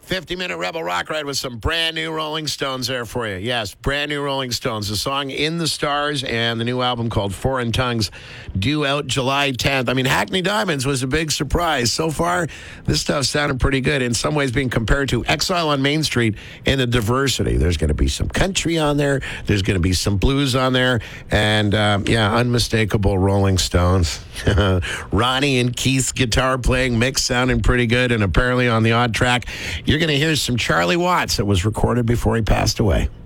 50-minute Rebel Rock Ride with some brand new Rolling Stones there for you. Yes, brand new Rolling Stones. The song In the Stars and the new album called Foreign Tongues due out July 10th. I mean, Hackney Diamonds was a big surprise. So far, this stuff sounded pretty good. In some ways being compared to Exile on Main Street in the diversity. There's going to be some country on there. There's going to be some blues on there. And, unmistakable Rolling Stones. Ronnie and Keith's guitar playing mix sounding pretty good. And apparently on the odd track, you're going to hear some Charlie Watts that was recorded before he passed away.